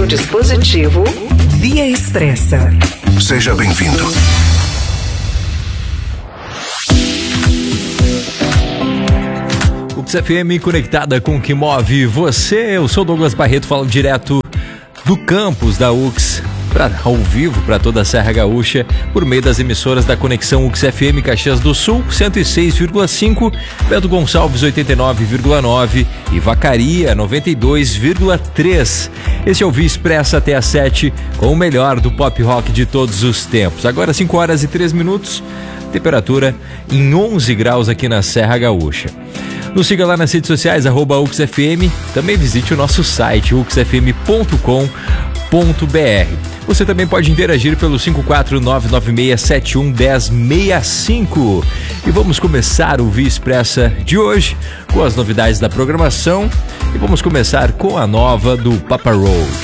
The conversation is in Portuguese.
dispositivo Via Expressa. Seja bem-vindo. UX FM conectada com o que move você. Eu sou Douglas Barreto, falo direto do campus da UX, ao vivo para toda a Serra Gaúcha, por meio das emissoras da Conexão UX FM Caxias do Sul, 106,5, Bento Gonçalves, 89,9 e Vacaria, 92,3. Esse é o Via Expressa até às 7, com o melhor do pop rock de todos os tempos. Agora 5 horas e 3 minutos, temperatura em 11 graus aqui na Serra Gaúcha. Nos siga lá nas redes sociais, @UXFM. Também visite o nosso site, uxfm.com.br. Você também pode interagir pelo 54996711065. E vamos começar o Via Expressa de hoje com as novidades da programação. E vamos começar com a nova do Papa Roach.